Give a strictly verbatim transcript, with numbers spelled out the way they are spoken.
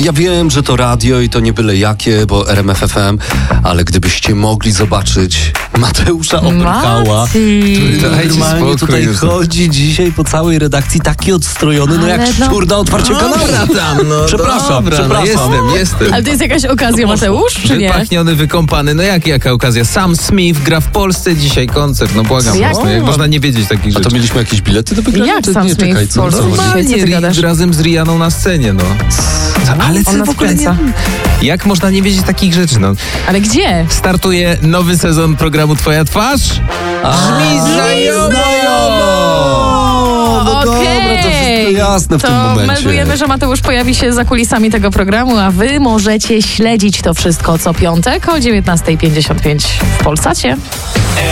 Ja wiem, że to radio i to nie byle jakie, bo R M F F M, ale gdybyście mogli zobaczyć Mateusza Oberhała, który Dajcie normalnie spokój tutaj już. chodzi dzisiaj po całej redakcji taki odstrojony, no Ale jak no- szczur na otwarcie kanału. Dobra tam, no Przepraszam, dobra, przepraszam. No jestem, jestem. Ale to jest jakaś okazja, Mateusz, czy nie? Wypachniony, wykąpany, no jak, jaka okazja? Sam Smith gra w Polsce dzisiaj koncert, no błagam Jak? was, no jak można nie wiedzieć takich A to rzeczy? mieliśmy jakieś bilety do wygrania? Jak Czy Sam nie, Smith czekaj, w co Polsce co chodzi? dzisiaj? Co ty Normalnie gadasz? razem z Rihanną na scenie, no. Ale co On w nas ogóle nie, wkręca. jak można nie wiedzieć takich rzeczy, no? Ale gdzie? Startuje nowy sezon programu Twoja twarz. Brzmi znajomo! No dobra, to wszystko jasne w to tym momencie. meldujemy, że Mateusz pojawi się za kulisami tego programu, a wy możecie śledzić to wszystko co piątek o dziewiętnasta pięćdziesiąt pięć w Polsacie.